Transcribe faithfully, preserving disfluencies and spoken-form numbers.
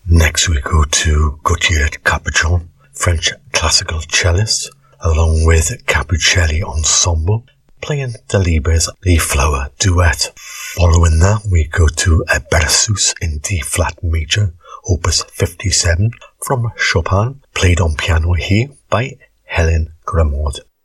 Next we go to Gautier Capuçon, French classical cellist, along with Capucelli Ensemble, playing Delibes' The Flower Duet. Following that, we go to a Berceuse in D-flat major, opus fifty-seven, from Chopin, played on piano here by Hélène Grimaud.